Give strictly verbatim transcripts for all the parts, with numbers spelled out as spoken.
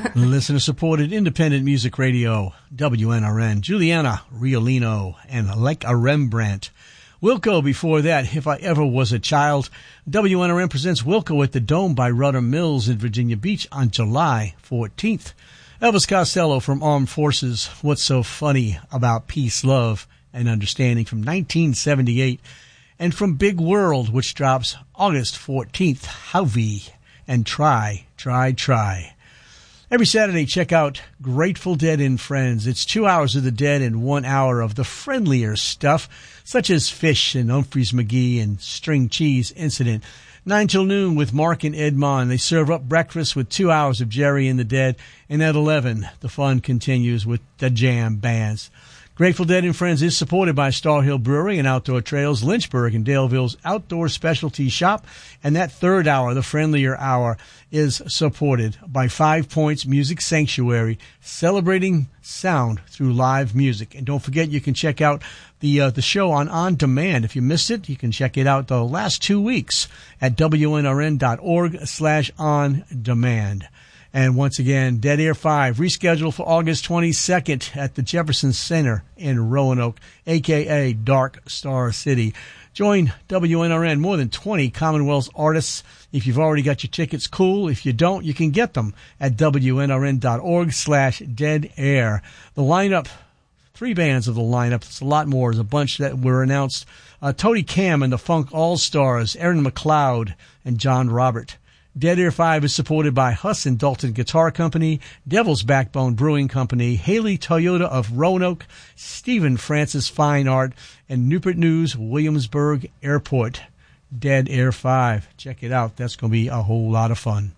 Listener-supported independent music radio, W N R N, Juliana Riolino, and Like a Rembrandt. Wilco before that, If I Ever Was a Child. W N R N presents Wilco at the Dome by Rudder Mills in Virginia Beach on July fourteenth. Elvis Costello from Armed Forces, What's So Funny About Peace, Love, and Understanding from nineteen seventy-eight. And from Big World, which drops August fourteenth, Howvie and Try, Try, Try. Every Saturday, check out Grateful Dead and Friends. It's two hours of the Dead and one hour of the friendlier stuff, such as Fish and Humphreys McGee and String Cheese Incident. Nine till noon with Mark and Ed Mon. They serve up breakfast with two hours of Jerry and the Dead. And at eleven, the fun continues with the jam bands. Grateful Dead and Friends is supported by Star Hill Brewery and Outdoor Trails, Lynchburg and Daleville's Outdoor Specialty Shop. And that third hour, the friendlier hour, is supported by Five Points Music Sanctuary, celebrating sound through live music. And don't forget, you can check out the uh, the show on On Demand. If you missed it, you can check it out the last two weeks at W N R N dot org slash on demand. And once again, Dead Air five, rescheduled for August twenty-second at the Jefferson Center in Roanoke, a k a. Dark Star City. Join W N R N, more than twenty Commonwealth artists. If you've already got your tickets, cool. If you don't, you can get them at W N R N dot org slash dead air. The lineup, three bands of the lineup, it's a lot more. There's a bunch that were announced. Uh, Tony Cam and the Funk All-Stars, Aaron McLeod and John Robert. Dead Air five is supported by Huss and Dalton Guitar Company, Devil's Backbone Brewing Company, Haley Toyota of Roanoke, Stephen Francis Fine Art, and Newport News Williamsburg Airport. Dead Air five. Check it out. That's going to be a whole lot of fun.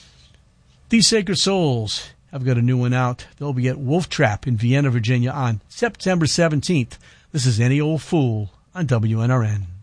These Sacred Souls have got a new one out. They'll be at Wolf Trap in Vienna, Virginia on September seventeenth. This is Any Old Fool on W N R N.